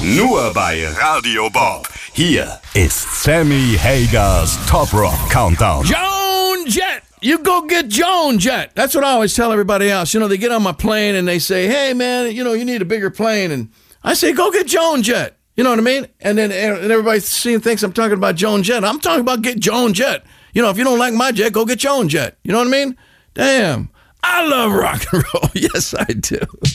Nur bei Radio Bob. Hier ist Sammy Hagers Top Rock Countdown. Joan Jett. You go get Joan Jett. That's what I always tell everybody else. You know, they get on my plane and they say, hey, man, you know, you need a bigger plane. And I say, go get Joan Jett. You know what I mean? And then everybody thinks I'm talking about Joan Jett. I'm talking about get Joan Jett. You know, if you don't like my jet, go get Joan Jett. You know what I mean? Damn. I love rock and roll. Yes, I do.